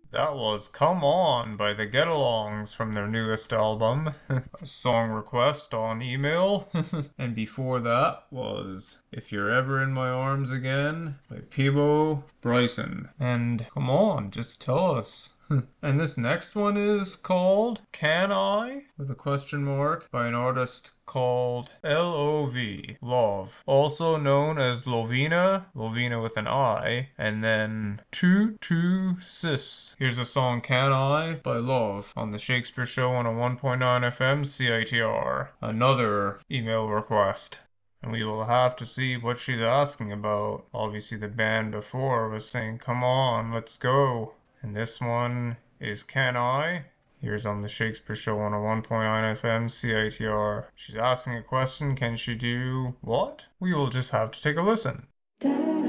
That was Come On by the Get Alongs from their newest album. A song request on email. And before that was If You're Ever in My Arms Again by Peebo Bryson. And come on, just tell us. And this next one is called Can I? With a question mark by an artist called Lov, Love, also known as Lovina, Lovina with an I, and then Two Sis. Here's the song Can I by Love on the Shakespeare Show on a 1.9 FM CITR. Another email request. And we will have to see what she's asking about. Obviously, the band before was saying, come on, let's go. And this one is Can I? Here's on the Shakespeare Show on a 1.9 FM CITR. She's asking a question. Can she do what? We will just have to take a listen.